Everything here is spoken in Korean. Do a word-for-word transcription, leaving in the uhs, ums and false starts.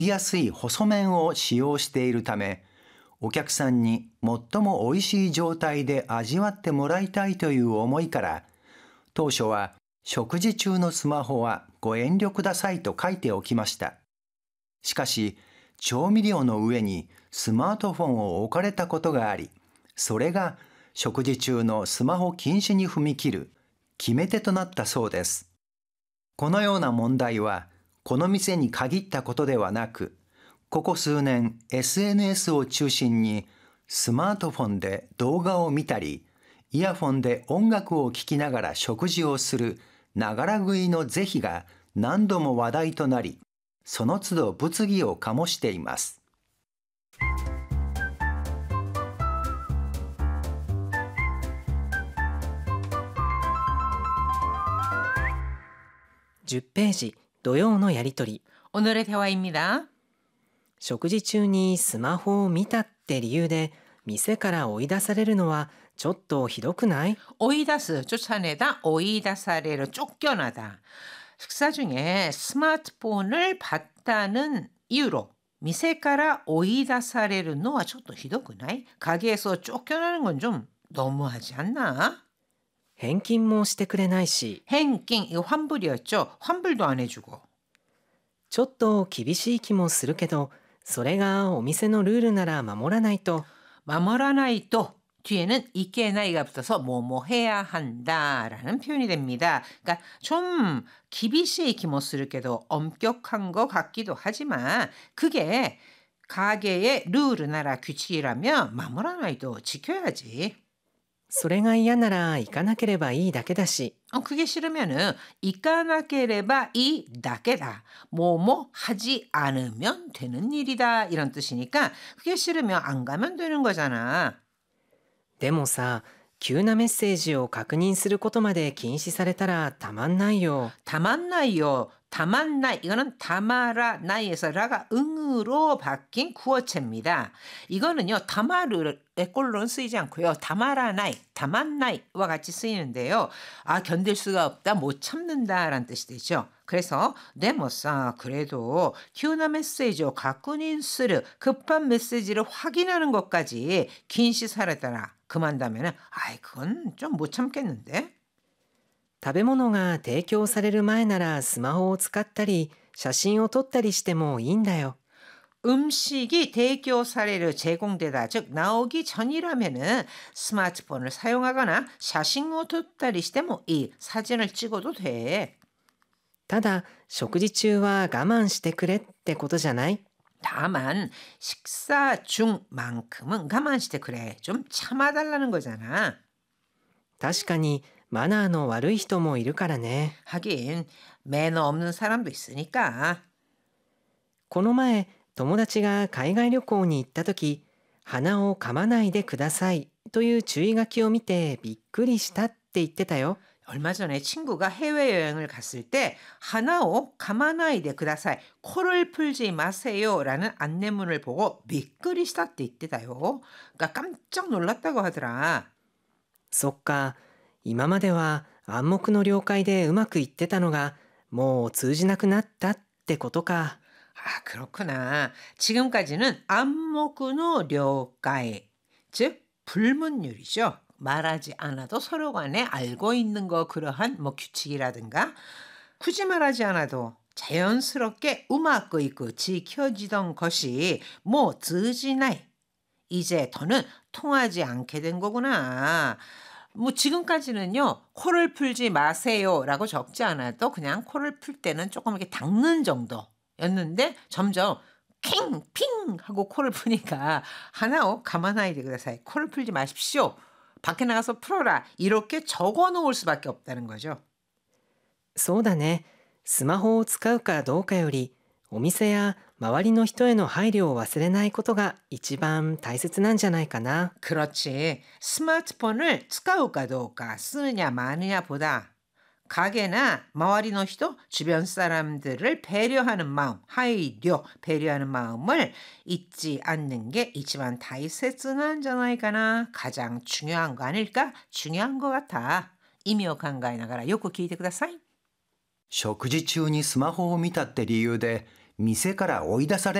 りやすい細麺を使用しているため、お客さんに最も美味しい状態で味わってもらいたいという思いから、当初は食事中のスマホはご遠慮くださいと書いておきました。しかし、調味料の上にスマートフォンを置かれたことがあり、それが食事中のスマホ禁止に踏み切る決め手となったそうです。このような問題は、この店に限ったことではなく、ここ数年 エスエヌエス を中心にスマートフォンで動画を見たり、イヤフォンで音楽を聴きながら食事をするながら食いの是非が何度も話題となり、その都度物議を醸しています。 じゅっページ、土曜のやりとり。 오늘의 대화입니다. 食事中にスマホを見たって理由で店から追い出されるのはちょっとひどくない？ 오이다스 쫓아내다, 오이다사레로 쫓겨나다. 식사 중에 스마트폰을 봤다는 이유로 미세카라 오이다사레를 노아 쫓도 히도쿠나이? 가게에서 쫓겨나는 건 좀 너무하지 않나? 返金もしてくれないし、 행킹, 이거 환불이었죠. 환불도 안 해주고. ちょっと厳しい気もするけど、それがお店のルールなら守らないと。 마모라나이또 뒤에는 이케나이가 붙어서 뭐뭐 해야 한다라는 표현이 됩니다. 그러니까 좀 기비시의 기모스르게도 엄격한 것 같기도 하지만 그게 가게의 룰이나라 규칙이라면 마모라나이도 지켜야지. それが嫌なら行かなければいいだけだし。 어, 그게 싫으면은 이까나케레바 이 다케다. 뭐뭐 하지 않으면 되는 일이다 이런 뜻이니까 그게 싫으면 안 가면 되는 거잖아. でもさ、急なメッセージを確認することまで禁止されたらたまんないよ。 다만나이요. 다만나이. 이거는 다마라나이에서 라가 응으로 바뀐 구어체입니다. 이거는요. 다마르의 꼴로는 쓰이지 않고요. 다마라나이, 다만나이와 같이 쓰이는데요. 아, 견딜 수가 없다, 못 참는다라는 뜻이 되죠. 그래서 네모사 그래도 키우나 메시지を 確認する 급한 메시지를 확인하는 것까지 긴시 사례다라 그만다면은 아이 그건 좀 못 참겠는데. 食べ物が提供される前ならスマホを使ったり写真を撮ったりしてもいいんだよ。 음식이提供 사례를 제공되다, 즉 나오기 전이라면은 스마트폰을 사용하거나 샤싱を 撮ったりしてもいい. 사진을 찍어도 돼. ただ食事中は我慢してくれってことじゃない？ 다만 식사 중만큼은 가만시대 그래. 좀 참아달라는 거잖아. 確かにマナーの悪い人もいるからね。 하긴 매너 없는 사람도 있으니까. この前友達が海外旅行に行った時、鼻を噛まないでくださいという注意書きを見てびっくりしたって言ってたよ。 얼마 전에 친구가 해외여행을 갔을 때 하나오 가마나이데 쿠다사이, 코를 풀지 마세요 라는 안내문을 보고 미끄리시다って言ってたよ. 그러니까 깜짝 놀랐다고 하더라. そっか、今までは暗黙の了解でうまくいってたのがもう通じなくなったってことか。 아, 그렇구나. 지금까지는 안목의 了解, 즉 불문율이죠. 말하지 않아도 서로 간에 알고 있는 거, 그러한 뭐 규칙이라든가 굳이 말하지 않아도 자연스럽게 우마고 있고 지켜지던 것이 뭐 드지나이, 이제 더는 통하지 않게 된 거구나. 뭐 지금까지는요, 코를 풀지 마세요 라고 적지 않아도 그냥 코를 풀 때는 조금 이렇게 닦는 정도였는데 점점 킹! 핑! 하고 코를 푸니까 하나오 가만하이데 쿠다사이, 코를 풀지 마십시오, 밖에 나가서 풀어라, 이렇게 적어 놓을 수밖에 없다는 거죠. そうだね。スマホを使うかどうかよりお店や周りの人への配慮を忘れないことが一番大切なんじゃないかな。 그렇지. 스마트폰을 使うかどうか, 쓰느냐 마느냐 보다 가게나 마와리노 히도, 주변 사람들을 배려하는 마음, 하이려, 배려하는 마음을 잊지 않는 게 이치반 다이세츠난 자나이까나, 가장 중요한 거 아닐까? 중요한 거 같아. 이미오考えながらよく聞いてください。 食事中にスマホを見たって理由で店から追い出され